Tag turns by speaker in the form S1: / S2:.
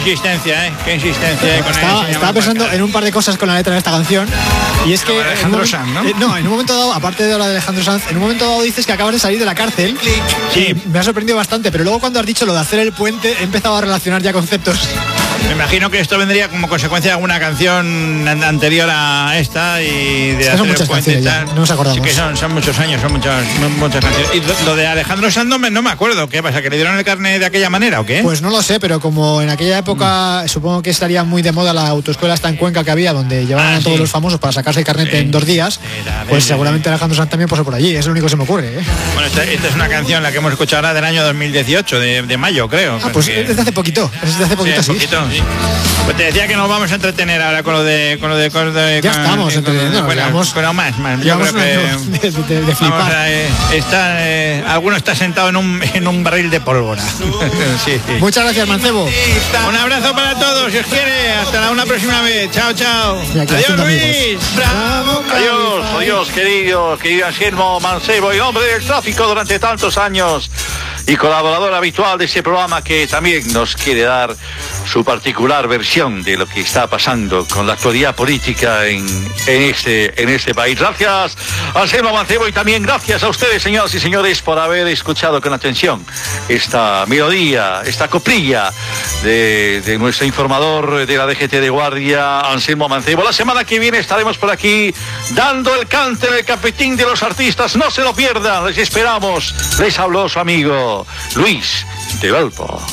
S1: insistencia, Qué insistencia.
S2: Estaba pensando en un par de cosas con la letra de esta canción. Y es que
S1: Alejandro Sanz, ¿no?
S2: No, en un momento dado, aparte de la de Alejandro Sanz, en un momento dado dices que acabas de salir de la cárcel.
S1: Sí.
S2: Me ha sorprendido bastante, pero luego cuando has dicho lo de hacer el puente, he empezado a relacionar ya conceptos.
S1: Me imagino que esto vendría como consecuencia de alguna canción anterior a esta y de
S2: son muchas canciones ya, no nos acordamos.
S1: Sí que son muchos años, son muchas canciones. Y lo de Alejandro Sanz no me acuerdo. ¿Qué pasa? ¿Que le dieron el carnet de aquella manera o qué?
S2: Pues no lo sé, pero como en aquella época supongo que estaría muy de moda la autoescuela esta en Cuenca que había, donde llevaban a todos los famosos para sacarse el carnet en 2 días, pues seguramente Alejandro Sanz también pasó por allí. Es lo único que se me ocurre.
S1: Bueno, esta es una canción la que hemos escuchado ahora del año 2018, de mayo, creo.
S2: Pues desde hace poquito. Sí.
S1: Sí. Pues te decía que nos vamos a entretener ahora con lo de
S2: ya estamos entreteniendo.
S1: Pero más.
S2: Yo creo que de flipar.
S1: Alguno está sentado en un barril de pólvora. Sí.
S2: Muchas gracias, Mancebo.
S1: Un abrazo para todos, si os quiere. Hasta una próxima vez. Chao. Adiós, Luis.
S3: Adiós, querido Anselmo Mancebo, y hombre del tráfico durante tantos años y colaborador habitual de este programa, que también nos quiere dar su particular versión de lo que está pasando con la actualidad política en este país. Gracias, Anselmo Mancebo, y también gracias a ustedes, señoras y señores, por haber escuchado con atención esta melodía, esta coplilla de nuestro informador de la DGT de Guardia, Anselmo Mancebo. La semana que viene estaremos por aquí dando el cante en el cafetín de los artistas. No se lo pierdan, les esperamos. Les habló su amigo Luis de Valpo.